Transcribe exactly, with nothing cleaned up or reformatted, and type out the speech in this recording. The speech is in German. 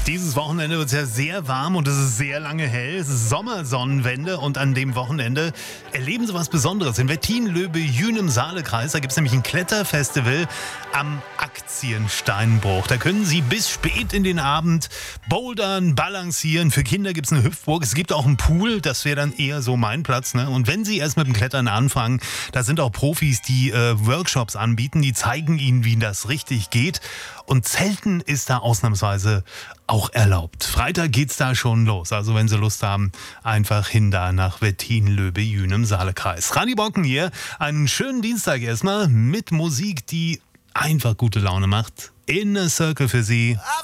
Dieses Wochenende wird es ja sehr warm und es ist sehr lange hell. Es ist Sommersonnenwende und an dem Wochenende erleben Sie was Besonderes. In Wettin-Löbe-Jühn im Saalekreis, da gibt es nämlich ein Kletterfestival am Aktiensteinbruch. Da können Sie bis spät in den Abend bouldern, balancieren. Für Kinder gibt es eine Hüpfburg. Es gibt auch einen Pool, das wäre dann eher so mein Platz. Ne? Und wenn Sie erst mit dem Klettern anfangen, da sind auch Profis, die äh, Workshops anbieten. Die zeigen Ihnen, wie das richtig geht. Und Zelten ist da ausnahmsweise auch erlaubt. Freitag geht's da schon los. Also wenn Sie Lust haben, einfach hin da nach Wettin-Löbe-Jühn im Saalekreis. Rani Bocken hier. Einen schönen Dienstag erstmal mit Musik, die einfach gute Laune macht. Inner Circle für Sie.